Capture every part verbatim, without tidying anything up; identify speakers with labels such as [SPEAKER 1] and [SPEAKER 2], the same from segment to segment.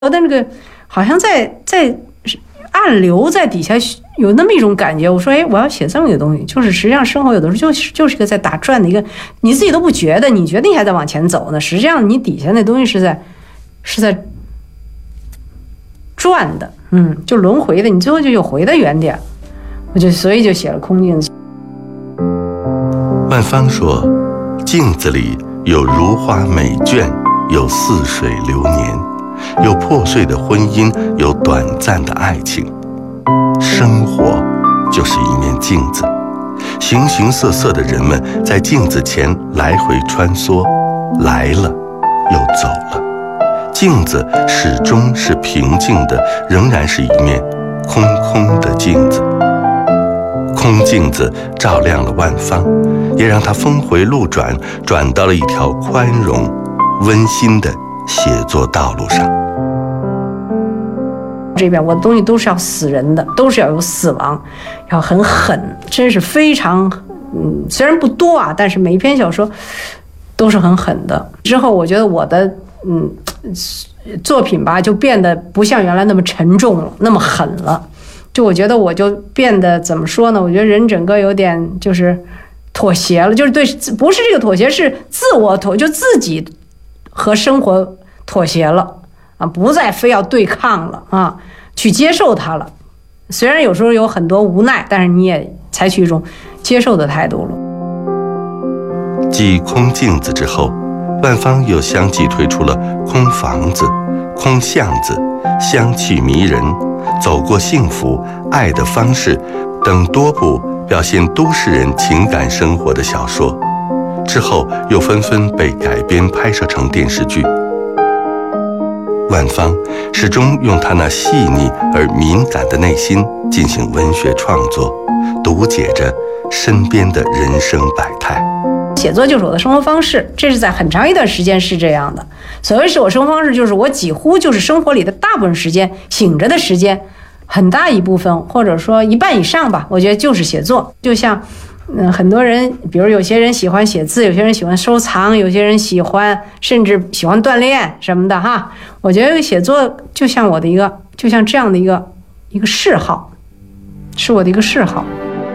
[SPEAKER 1] 我的那个好像在在暗流在底下有那么一种感觉。我说，哎，我要写这么一个东西，就是实际上生活有的时候就是就是个在打转的一个，你自己都不觉得，你觉得你还在往前走呢，实际上你底下那东西是在是在转的，嗯，就轮回的，你最后就又回到原点。我就所以就写了空镜子。
[SPEAKER 2] 万芳说，镜子里有如花美眷，有似水流年，有破碎的婚姻，有短暂的爱情。生活就是一面镜子，形形色色的人们在镜子前来回穿梭，来了又走了。镜子始终是平静的，仍然是一面空空的镜子。空镜子照亮了万芳，也让她峰回路转，转到了一条宽容、温馨的写作道路上。
[SPEAKER 1] 这边我的东西都是要死人的，都是要有死亡，要很狠，真是非常，嗯，虽然不多啊，但是每一篇小说都是很狠的。之后我觉得我的嗯作品吧，就变得不像原来那么沉重了，那么狠了。就我觉得我就变得怎么说呢？我觉得人整个有点就是妥协了，就是对，不是这个妥协，是自我妥，就自己和生活妥协了啊，不再非要对抗了啊，去接受它了。虽然有时候有很多无奈，但是你也采取一种接受的态度了。
[SPEAKER 2] 继空镜子之后，万芳又相继推出了空房子、空巷子、香气迷人、走过幸福、爱的方式等多部表现都市人情感生活的小说，之后又纷纷被改编拍摄成电视剧。万芳始终用她那细腻而敏感的内心进行文学创作，读解着身边的人生百态。
[SPEAKER 1] 写作就是我的生活方式，这是在很长一段时间是这样的。所谓是我生活方式，就是我几乎就是生活里的大部分时间，醒着的时间很大一部分，或者说一半以上吧，我觉得就是写作。就像嗯，很多人，比如有些人喜欢写字，有些人喜欢收藏，有些人喜欢甚至喜欢锻炼什么的哈。我觉得写作就像我的一个，就像这样的一个一个嗜好，是我的一个嗜好。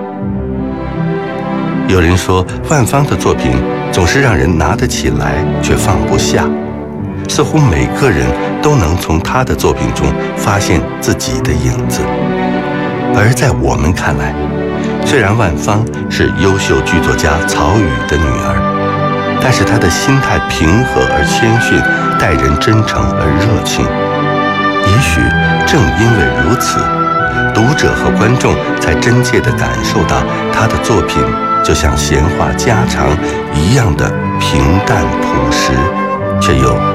[SPEAKER 2] 有人说，万芳的作品总是让人拿得起来却放不下，似乎每个人都能从她的作品中发现自己的影子。而在我们看来，虽然万芳是优秀剧作家曹禺的女儿，但是她的心态平和而谦逊，待人真诚而热情。也许正因为如此，读者和观众才真切地感受到她的作品就像闲话家常一样的平淡朴实，却又